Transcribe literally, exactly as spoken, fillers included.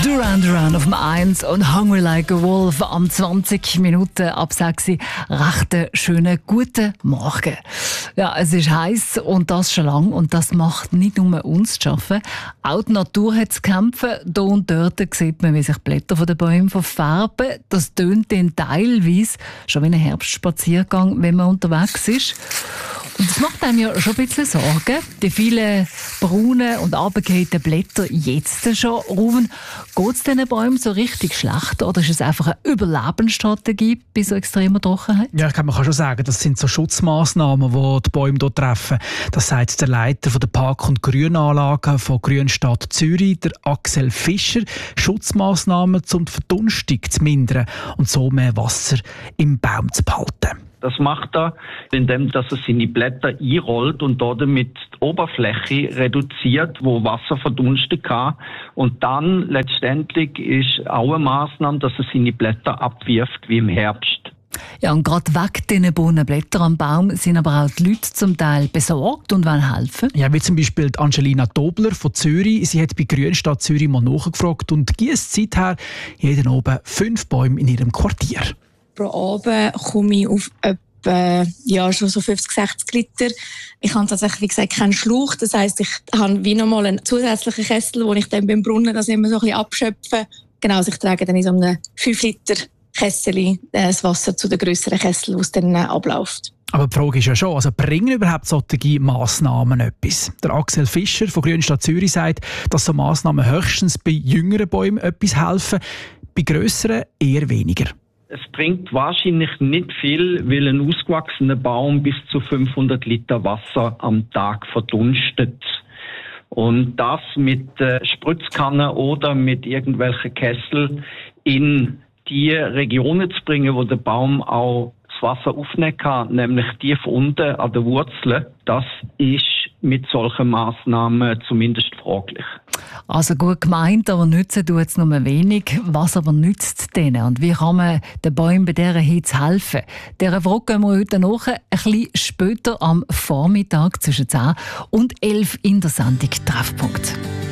Duran Duran auf dem eins und Hungry Like a Wolf am zwanzig Minuten ab sechs. Recht schönen guten Morgen. Ja, es ist heiß und das schon lang und das macht nicht nur uns zu schaffen. Auch die Natur hat zu kämpfen. Hier und dort sieht man, wie sich die Blätter von den Bäumen verfärben. Das tönt dann teilweise schon wie ein Herbstspaziergang, wenn man unterwegs ist. Und das macht einem ja schon ein bisschen Sorgen. Die vielen braunen und runtergehenden Blätter jetzt schon rufen. Geht es diesen Bäumen so richtig schlecht oder ist es einfach eine Überlebensstrategie bei so extremer Trockenheit? Ja, ich glaube, man kann schon sagen, das sind so Schutzmaßnahmen, die die Bäume hier treffen. Das sagt der Leiter der Park- und Grünanlagen von Grünstadt Zürich, der Axel Fischer. Schutzmaßnahmen, um die Verdunstung zu mindern und so mehr Wasser im Baum zu behalten. Das macht er, indem dass er seine Blätter einrollt und damit die Oberfläche reduziert, wo Wasser verdunsten kann. Und dann letztendlich ist auch eine Maßnahme, dass er seine Blätter abwirft wie im Herbst. Ja, und gerade wegen diesen braunen Blättern am Baum sind aber auch die Leute zum Teil besorgt und wollen helfen. Ja, wie zum Beispiel Angelina Dobler von Zürich. Sie hat bei Grünstadt Zürich mal nachgefragt und gießt seither jeden Abend fünf Bäume in ihrem Quartier. Pro Abend komme ich auf etwa ja, schon so fünfzig, sechzig Liter. Ich habe tatsächlich, wie gesagt, keinen Schlauch. Das heisst, ich habe wie nochmal einen zusätzlichen Kessel, wo ich dann beim Brunnen das immer so ein bisschen abschöpfe. Genau, also ich trage dann in so einem fünf Liter Kessel das Wasser zu den grösseren Kessel, wo es dann abläuft. Aber die Frage ist ja schon, also bringen überhaupt solche Massnahmen etwas? Der Axel Fischer von Grünstadt Zürich sagt, dass so Massnahmen höchstens bei jüngeren Bäumen etwas helfen, bei grösseren eher weniger. Es bringt wahrscheinlich nicht viel, weil ein ausgewachsener Baum bis zu fünfhundert Liter Wasser am Tag verdunstet. Und das mit äh, Spritzkannen oder mit irgendwelchen Kessel in die Regionen zu bringen, wo der Baum auch das Wasser aufnehmen kann, nämlich tief unten an der Wurzel, das ist mit solchen Massnahmen zumindest fraglich. Also gut gemeint, aber nützen tut es nur wenig. Was aber nützt denen? Und wie kann man den Bäumen bei dieser Hitze helfen? Dieser Frage gehen wir heute nach, ein bisschen später am Vormittag zwischen zehn und elf in der Sendung Treffpunkt.